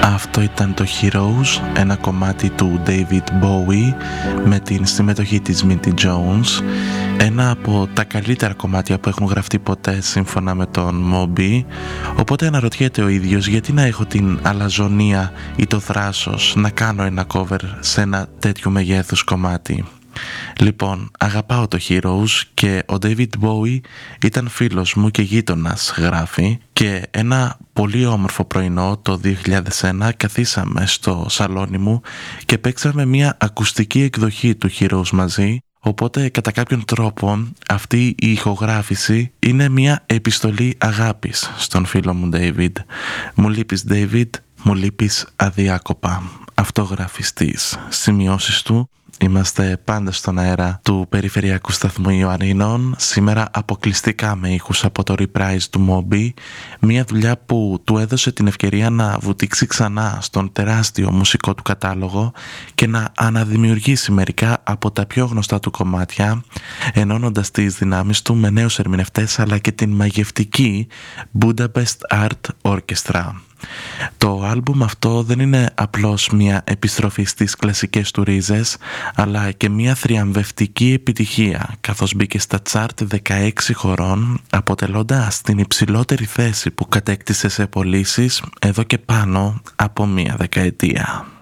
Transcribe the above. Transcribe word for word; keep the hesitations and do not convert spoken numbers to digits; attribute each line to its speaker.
Speaker 1: Αυτό ήταν το Heroes, ένα κομμάτι του David Bowie με την συμμετοχή της Minty Jones, ένα από τα καλύτερα κομμάτια που έχουν γραφτεί ποτέ σύμφωνα με τον Moby. Οπότε αναρωτιέται ο ίδιος γιατί να έχω την αλαζονία ή το θράσος να κάνω ένα cover σε ένα τέτοιο μεγέθους κομμάτι. Λοιπόν, αγαπάω το Heroes και ο David Bowie ήταν φίλος μου και γείτονας, γράφει, και ένα πολύ όμορφο πρωινό το δύο χιλιάδες ένα καθίσαμε στο σαλόνι μου και παίξαμε μια ακουστική εκδοχή του Heroes μαζί. Οπότε κατά κάποιον τρόπο αυτή η ηχογράφηση είναι μια επιστολή αγάπης στον φίλο μου David. Μου λείπεις David, μου λείπεις αδιάκοπα. Αυτό γράφει στις σημειώσεις του. Είμαστε πάντα στον αέρα του περιφερειακού σταθμού Ιωαννίνων, σήμερα αποκλειστικά με ήχους από το reprise του Moby, μια δουλειά που του έδωσε την ευκαιρία να βουτήξει ξανά στον τεράστιο μουσικό του κατάλογο και να αναδημιουργήσει μερικά από τα πιο γνωστά του κομμάτια, ενώνοντας τις δυνάμεις του με νέους ερμηνευτές αλλά και την μαγευτική Budapest Art Orchestra. Το άλμπουμ αυτό δεν είναι απλώς μια επιστροφή στις κλασικές του ρίζες, αλλά και μια θριαμβευτική επιτυχία, καθώς μπήκε στα τσάρτ δεκαέξι χωρών, αποτελώντας την υψηλότερη θέση που κατέκτησε σε πωλήσεις εδώ και πάνω από μια δεκαετία.